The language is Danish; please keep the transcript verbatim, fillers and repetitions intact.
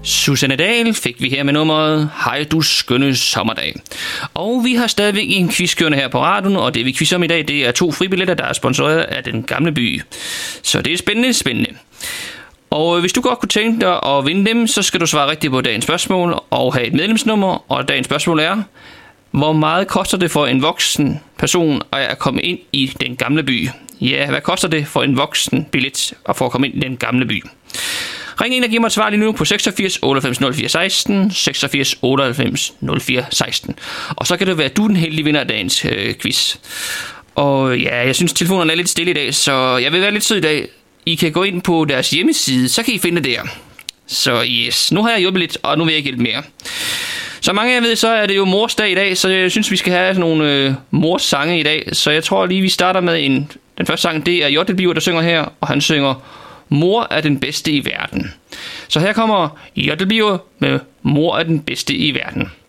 Susanne Dahl fik vi her med nummeret Hej du skønne sommerdag. Og vi har stadigvæk en quiz kørende her på radioen, og det vi quizzer om i dag, det er to fribilletter, der er sponsoreret af Den Gamle By. Så det er spændende, spændende. Og hvis du godt kunne tænke dig at vinde dem, så skal du svare rigtigt på dagens spørgsmål og have et medlemsnummer. Og dagens spørgsmål er: hvor meget koster det for en voksen person at komme ind i Den Gamle By? Ja, hvad koster det for en voksen billet at få at komme ind i Den Gamle By? Ring ind og giv mig et svar lige nu på seksogfirs otteoghalvfems nul fire seksten, seksogfirs otteoghalvfems nul fire seksten. Og så kan det være, at du er den heldige vinder af dagens øh, quiz. Og ja, jeg synes, telefonen er lidt stille i dag, så jeg vil være lidt sød i dag. I kan gå ind på deres hjemmeside, så kan I finde det der. Så yes, nu har jeg hjulpet lidt, og nu vil jeg ikke hjælpe mere. Så mange af jer ved, så er det jo mors dag i dag, så jeg synes, vi skal have sådan nogle øh, mors sange i dag. Så jeg tror lige, vi starter med en... Den første sang, det er Joddelbiver, der synger her, og han synger Mor er den bedste i verden. Så her kommer Joddelbiver med Mor er den bedste i verden.